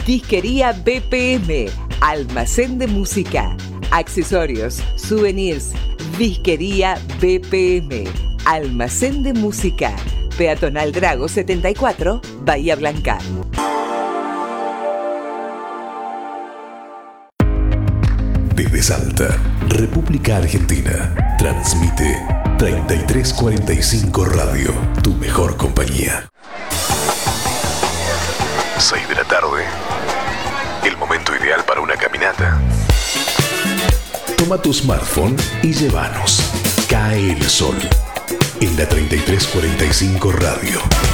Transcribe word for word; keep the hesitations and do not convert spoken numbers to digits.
Disquería B P M, almacén de música, accesorios, souvenirs. Disquería B P M, almacén de música, Peatonal Drago setenta y cuatro, Bahía Blanca. Desde Salta, República Argentina, transmite treinta y tres cuarenta y cinco Radio, tu mejor compañía. seis de la tarde, el momento ideal para una caminata. Toma tu smartphone y llévanos. Cae el sol en la treinta y tres cuarenta y cinco Radio.